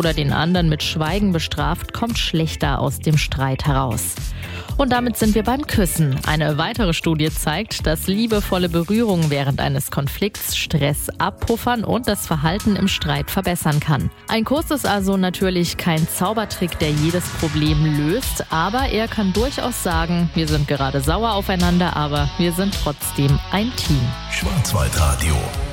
oder den anderen mit Schweigen bestraft, kommt schlechter aus dem Streit heraus. Und damit sind wir beim Küssen. Eine weitere Studie zeigt, dass liebevolle Berührung während eines Konflikts Stress abpuffern und das Verhalten im Streit verbessern kann. Ein Kuss ist also natürlich kein Zaubertrick, der jedes Problem löst, aber er kann durchaus sagen, wir sind gerade sauer aufeinander, aber wir sind trotzdem ein Team. Schwarzwaldradio.